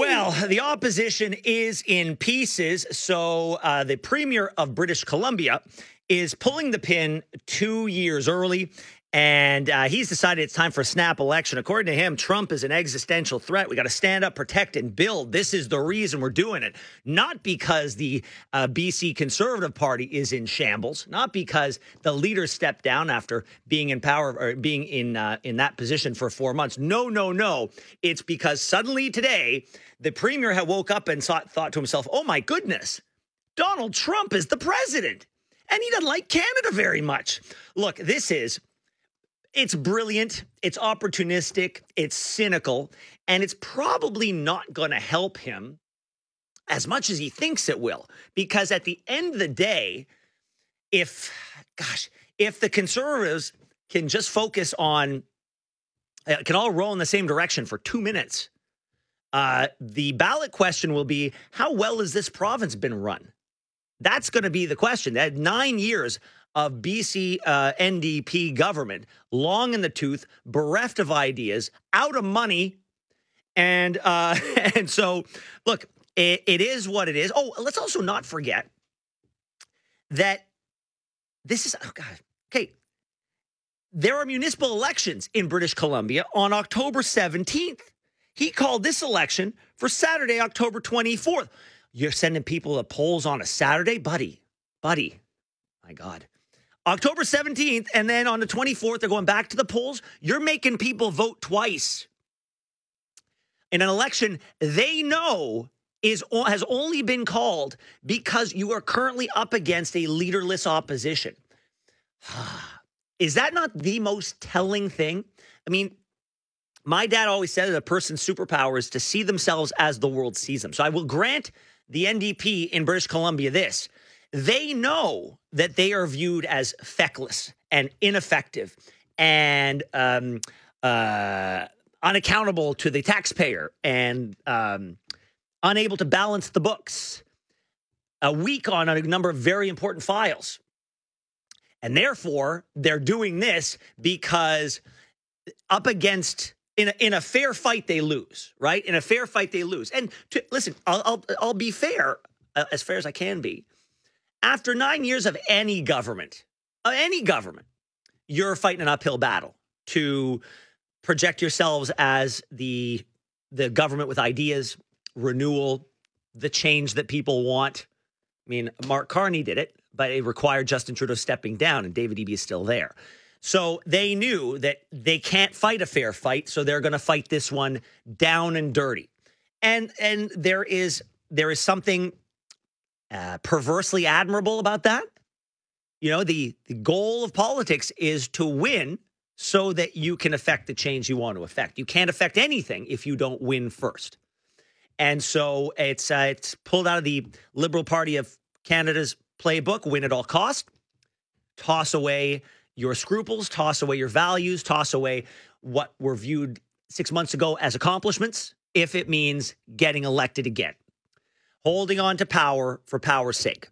Well, the opposition is in pieces. So the premier of British Columbia is pulling the pin 2 years early. And he's decided it's time for a snap election. According to him, Trump is an existential threat. We got to stand up, protect, and build. This is the reason we're doing it. Not because the BC Conservative Party is in shambles. Not because the leader stepped down after being in power or being in that position for 4 months. No. It's because suddenly today, the premier had woke up and thought to himself, oh my goodness, Donald Trump is the president. And he doesn't like Canada very much. Look, it's brilliant, it's opportunistic, it's cynical, and it's probably not going to help him as much as he thinks it will. Because at the end of the day, if the Conservatives can just focus on, can all roll in the same direction for 2 minutes, the ballot question will be, how well has this province been run? That's going to be the question. That 9 years of BC NDP government, long in the tooth, bereft of ideas, out of money. And so, look, it is what it is. Oh, let's also not forget that this is, okay, there are municipal elections in British Columbia on October 17th. He called this election for Saturday, October 24th. You're sending people to polls on a Saturday? Buddy, my God. October 17th, and then on the 24th, they're going back to the polls. You're making people vote twice in an election they know has only been called because you are currently up against a leaderless opposition. Is that not the most telling thing? I mean, my dad always said that a person's superpower is to see themselves as the world sees them. So I will grant the NDP in British Columbia this. They know that they are viewed as feckless and ineffective and unaccountable to the taxpayer and unable to balance the books, weak on a number of very important files. And therefore, they're doing this because up against, in a fair fight, they lose, right? In a fair fight, they lose. And listen, I'll be fair, as fair as I can be. After 9 years of any government, you're fighting an uphill battle to project yourselves as the government with ideas, renewal, the change that people want. I mean, Mark Carney did it, but it required Justin Trudeau stepping down, and David Eby is still there. So they knew that they can't fight a fair fight, so they're going to fight this one down and dirty. And there is something perversely admirable about that. You know, the goal of politics is to win so that you can affect the change you want to affect. You can't affect anything if you don't win first. And so it's pulled out of the Liberal Party of Canada's playbook, win at all cost, toss away your scruples, toss away your values, toss away what were viewed 6 months ago as accomplishments, if it means getting elected again. Holding on to power for power's sake.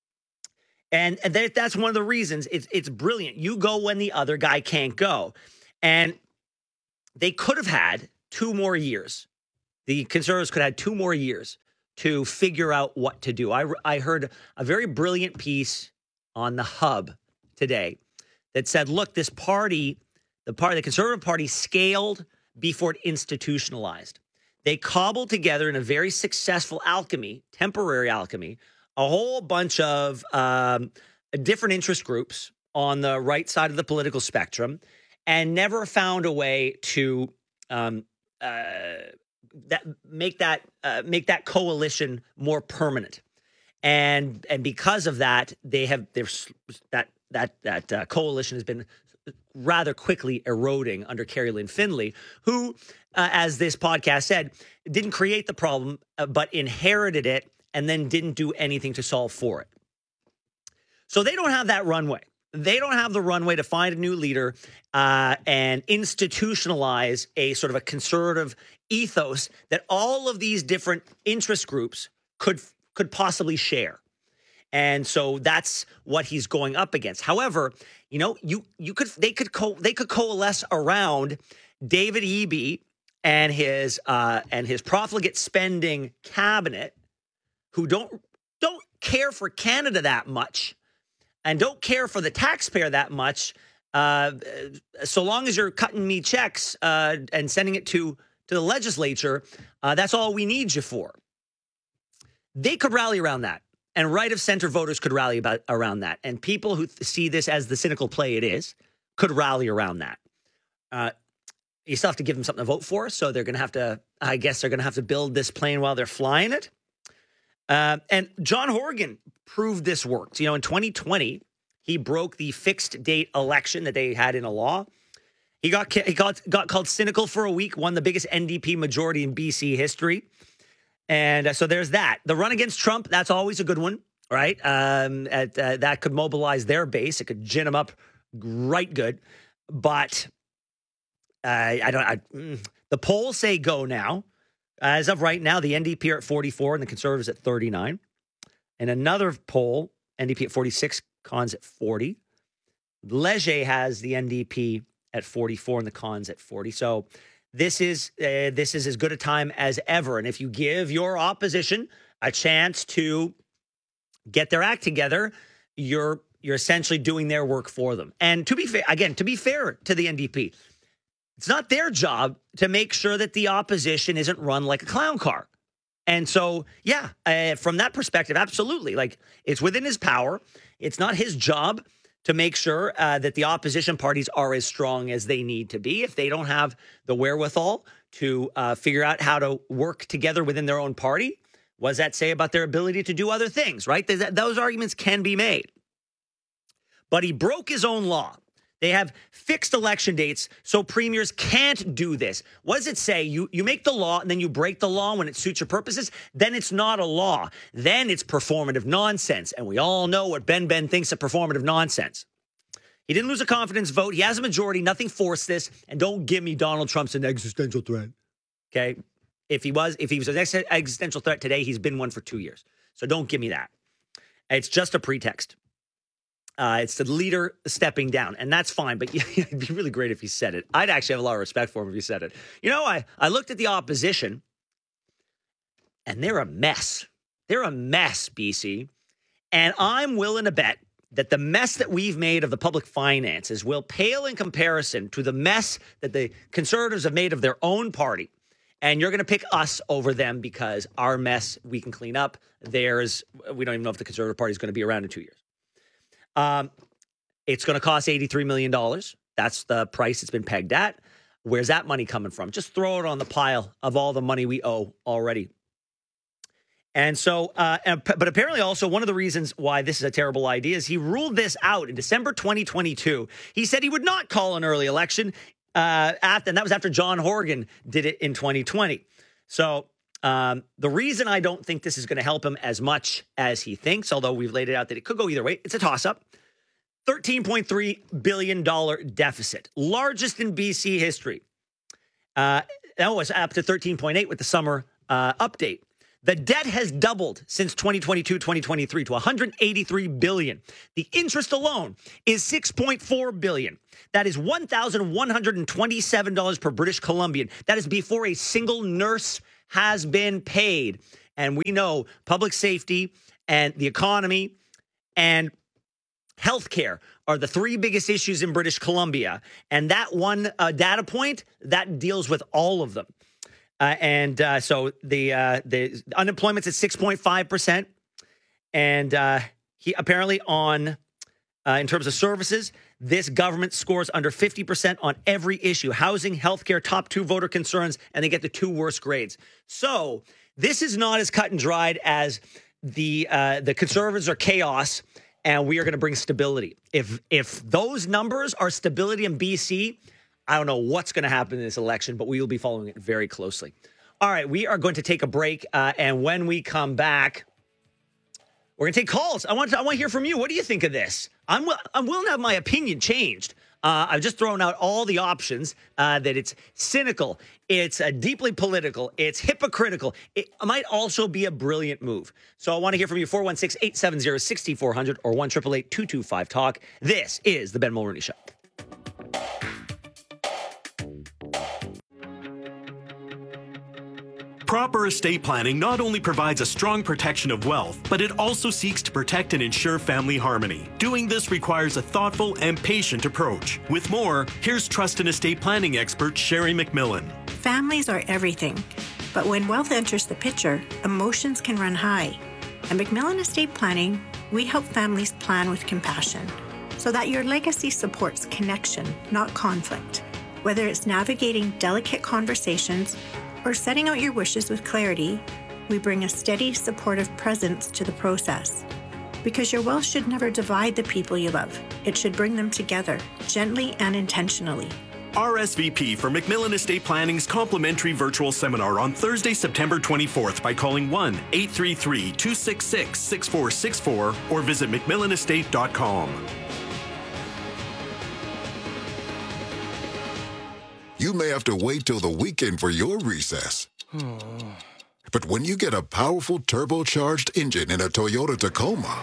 And that's one of the reasons it's brilliant. You go when the other guy can't go. And they could have had 2 more years. The Conservatives could have had 2 more years to figure out what to do. I heard a very brilliant piece on the Hub today that said, look, this party, the Conservative Party, scaled before it institutionalized. They cobbled together in a very successful temporary alchemy, a whole bunch of different interest groups on the right side of the political spectrum, and never found a way to make that coalition more permanent. And because of that, that coalition has been rather quickly eroding under Carrie Lynn Findlay, who, as this podcast said, didn't create the problem, but inherited it and then didn't do anything to solve for it. So they don't have that runway. They don't have the runway to find a new leader and institutionalize a sort of a conservative ethos that all of these different interest groups could possibly share. And so that's what he's going up against. However, you know, they could coalesce around David Eby and his profligate spending cabinet, who don't care for Canada that much and don't care for the taxpayer that much, so long as you're cutting me checks and sending it to the legislature, that's all we need you for. They could rally around that, and right-of-center voters could rally around that, and people who see this as the cynical play it is could rally around that. You still have to give them something to vote for, so they're going to have to, I guess they're going to have to build this plane while they're flying it. And John Horgan proved this worked. In 2020, he broke the fixed date election that they had in a law. He got called cynical for a week, won the biggest NDP majority in BC history. And so there's that. The run against Trump, that's always a good one, right? That could mobilize their base. It could gin them up right good. But the polls say go now. As of right now, the NDP are at 44 and the Conservatives at 39. And another poll, NDP at 46, Cons at 40. Leger has the NDP at 44 and the Cons at 40. So this is as good a time as ever. And if you give your opposition a chance to get their act together, you're essentially doing their work for them. And to be fair to the NDP, it's not their job to make sure that the opposition isn't run like a clown car. And so, from that perspective, absolutely. Like, it's within his power. It's not his job to make sure that the opposition parties are as strong as they need to be. If they don't have the wherewithal to figure out how to work together within their own party, what does that say about their ability to do other things, right? Those arguments can be made. But he broke his own law. They have fixed election dates, so premiers can't do this. What does it say? You make the law, and then you break the law when it suits your purposes? Then it's not a law. Then it's performative nonsense. And we all know what Ben thinks of performative nonsense. He didn't lose a confidence vote. He has a majority. Nothing forced this. And don't give me Donald Trump's an existential threat. Okay? If he was an existential threat today, he's been one for 2 years. So don't give me that. It's just a pretext. It's the leader stepping down, and that's fine, but it'd be really great if he said it. I'd actually have a lot of respect for him if he said it. I looked at the opposition, and they're a mess. They're a mess, BC, and I'm willing to bet that the mess that we've made of the public finances will pale in comparison to the mess that the Conservatives have made of their own party, and you're going to pick us over them because our mess we can clean up. We don't even know if the Conservative Party is going to be around in 2 years. It's going to cost $83 million. That's the price it's been pegged at. Where's that money coming from? Just throw it on the pile of all the money we owe already. And so, but apparently also one of the reasons why this is a terrible idea is he ruled this out in December 2022. He said he would not call an early election, and that was after John Horgan did it in 2020. So the reason I don't think this is going to help him as much as he thinks, although we've laid it out that it could go either way, it's a toss-up. $13.3 billion deficit, largest in BC history. That was up to 13.8 with the summer update. The debt has doubled since 2022-2023 to $183 billion. The interest alone is $6.4 billion. That is $1,127 per British Columbian. That is before a single nurse has been paid. And we know public safety and the economy and healthcare are the three biggest issues in British Columbia. And that one data point, that deals with all of them. So the unemployment's at 6.5%. And he apparently in terms of services, this government scores under 50% on every issue. Housing, healthcare, top two voter concerns, and they get the two worst grades. So this is not as cut and dried as the Conservatives are chaos, and we are going to bring stability. If those numbers are stability in BC, I don't know what's going to happen in this election, but we will be following it very closely. All right, we are going to take a break, and when we come back, we're going to take calls. I want to hear from you. What do you think of this? I'm willing to have my opinion changed. I've just thrown out all the options, that it's cynical, it's deeply political, it's hypocritical. It might also be a brilliant move. So I want to hear from you, 416-870-6400 or 1-888-225-TALK. This is The Ben Mulroney Show. Proper estate planning not only provides a strong protection of wealth, but it also seeks to protect and ensure family harmony. Doing this requires a thoughtful and patient approach. With more, here's trust and estate planning expert Sherry McMillan. Families are everything, but when wealth enters the picture, emotions can run high. At McMillan Estate Planning, we help families plan with compassion so that your legacy supports connection, not conflict. Whether it's navigating delicate conversations or setting out your wishes with clarity, we bring a steady, supportive presence to the process. Because your wealth should never divide the people you love. It should bring them together, gently and intentionally. RSVP for McMillan Estate Planning's complimentary virtual seminar on Thursday, September 24th by calling 1-833-266-6464 or visit McMillanestate.com. You may have to wait till the weekend for your recess. But when you get a powerful turbocharged engine in a Toyota Tacoma,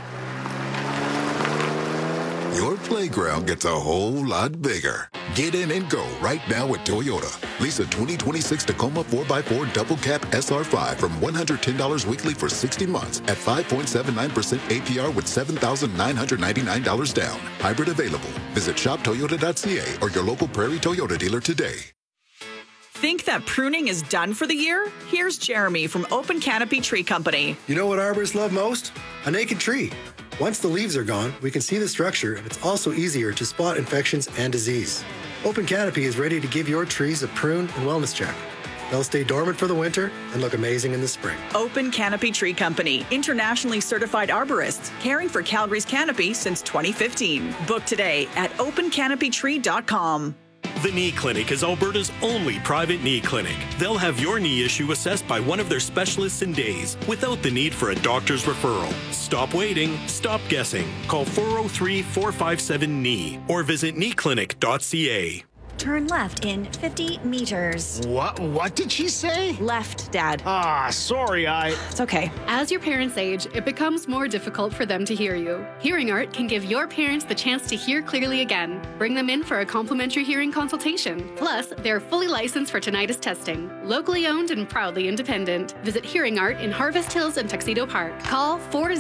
your playground gets a whole lot bigger. Get in and go right now at Toyota. Lease a 2026 Tacoma 4x4 Double Cab SR5 from $110 weekly for 60 months at 5.79% APR with $7,999 down. Hybrid available. Visit shoptoyota.ca or your local Prairie Toyota dealer today. Think that pruning is done for the year? Here's Jeremy from Open Canopy Tree Company. You know what arborists love most? A naked tree. Once the leaves are gone, we can see the structure, and it's also easier to spot infections and disease. Open Canopy is ready to give your trees a prune and wellness check. They'll stay dormant for the winter and look amazing in the spring. Open Canopy Tree Company, internationally certified arborists, caring for Calgary's canopy since 2015. Book today at opencanopytree.com. The Knee Clinic is Alberta's only private knee clinic. They'll have your knee issue assessed by one of their specialists in days without the need for a doctor's referral. Stop waiting, stop guessing. Call 403-457-KNEE or visit kneeclinic.ca. Turn left in 50 meters. What did she say? Left, Dad. Sorry, It's okay. As your parents age, it becomes more difficult for them to hear you. Hearing Art can give your parents the chance to hear clearly again. Bring them in for a complimentary hearing consultation. Plus, they're fully licensed for tinnitus testing. Locally owned and proudly independent. Visit Hearing Art in Harvest Hills and Tuxedo Park. Call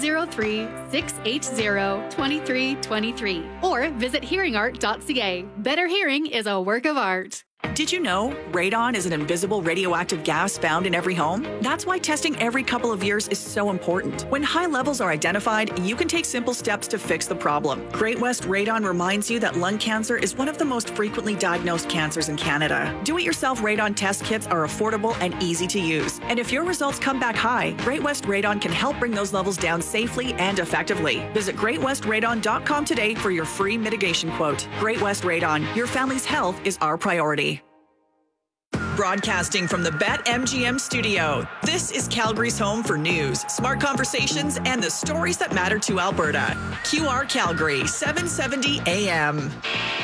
403-680-2323 or visit hearingart.ca. Better hearing is a work of art. Did you know radon is an invisible radioactive gas found in every home? That's why testing every couple of years is so important. When high levels are identified, you can take simple steps to fix the problem. Great West Radon reminds you that lung cancer is one of the most frequently diagnosed cancers in Canada. Do-it-yourself radon test kits are affordable and easy to use. And if your results come back high, Great West Radon can help bring those levels down safely and effectively. Visit greatwestradon.com today for your free mitigation quote. Great West Radon, your family's health is our priority. Broadcasting from the BetMGM studio, this is Calgary's home for news, smart conversations, and the stories that matter to Alberta. QR Calgary, 770 AM.